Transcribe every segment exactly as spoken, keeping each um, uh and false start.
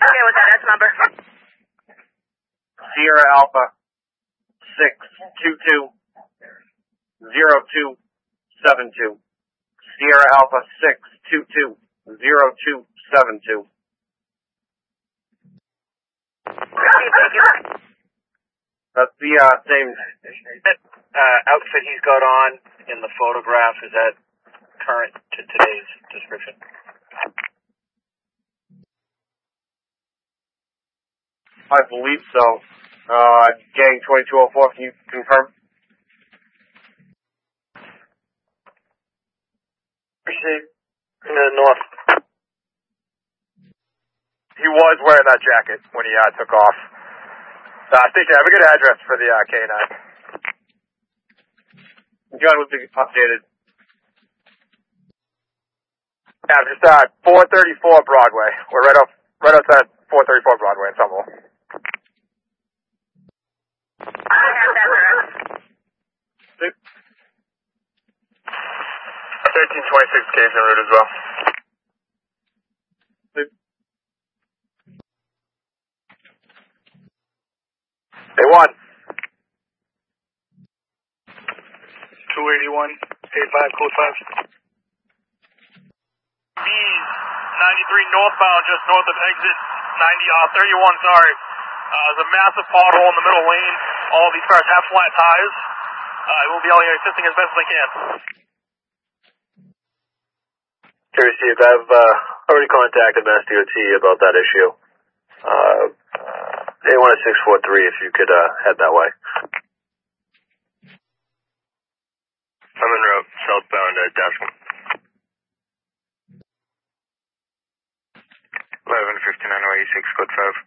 Okay, what's that S number? Sierra Alpha six two two zero two seven two. Sierra Alpha six two two zero two seven two. That's the uh, same uh, outfit he's got on in the photograph. Is that current to today's description? I believe so. Uh, Gang twenty-two oh four, can you confirm? Received. In the north. He was wearing that jacket when he uh, took off. Uh, I think I have a good address for the uh, K nine. John was updated. Yeah, just uh, four thirty-four Broadway. We're right off, right outside four thirty-four Broadway in Somerville. I have that address. thirteen twenty-six K's en route as well. Hey, one. two eighty-one, eight five, code five. B ninety-three northbound, just north of exit ninety, uh, thirty-one, sorry. Uh, there's a massive pothole in the middle lane. All of these cars have flat tires. Uh, we'll be out here assisting as best as I can. Okay, received. I've uh, already contacted Mass D O T about that issue. Uh, A one six four three, if you could uh, head that way. I'm en route, southbound at Desk. eleven fifty-nine oh eighty-six, code five.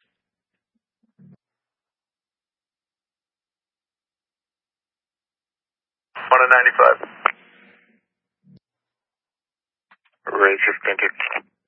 one ninety-five. Range fifteen.